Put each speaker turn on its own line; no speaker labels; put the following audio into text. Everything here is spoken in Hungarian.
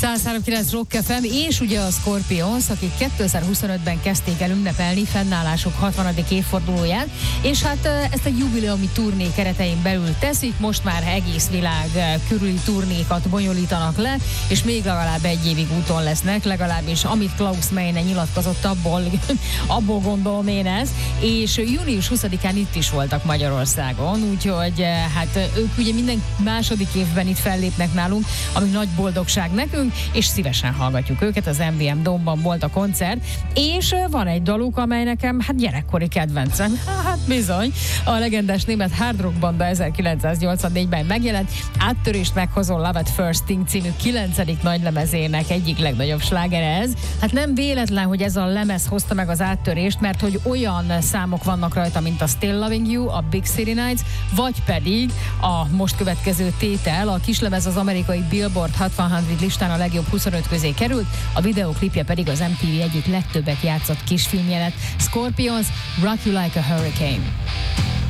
103.9 Rock FM, és ugye a Scorpions, akik 2025-ben kezdték el ünnepelni fennállásuk 60. évfordulóját, és hát ezt egy jubileumi turné keretein belül teszik, most már egész világ körüli turnékat bonyolítanak le, és még legalább egy évig úton lesznek, legalábbis amit Klaus Meine nyilatkozott, abból gondolom én ezt, és június 20-án itt is voltak Magyarországon, úgyhogy hát ők ugye minden második évben itt fellépnek nálunk, ami nagy boldogság nekünk, és szívesen hallgatjuk őket, az MVM Dome-ban volt a koncert, és van egy daluk, amely nekem hát gyerekkori kedvencem. Hát bizony, a legendás német hard rock banda 1984-ben megjelent, áttörést meghozó Love at First Sting című 9. nagylemezének egyik legnagyobb slágere ez. Hát nem véletlen, hogy ez a lemez hozta meg az áttörést, mert hogy olyan számok vannak rajta, mint a Still Loving You, a Big City Nights, vagy pedig a most következő tétel, a kislemez az amerikai Billboard 60 listán a legjobb 25 közé került, a videóklipje pedig az MTV egyik legtöbbet játszott kisfilmje lett. Scorpions, Rock You Like a Hurricane.